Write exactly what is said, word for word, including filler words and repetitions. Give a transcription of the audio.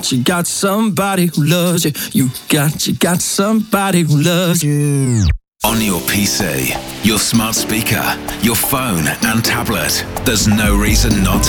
You got somebody who loves you. You got, you got somebody who loves you. On your P C, your smart speaker, your phone and tablet, there's no reason not to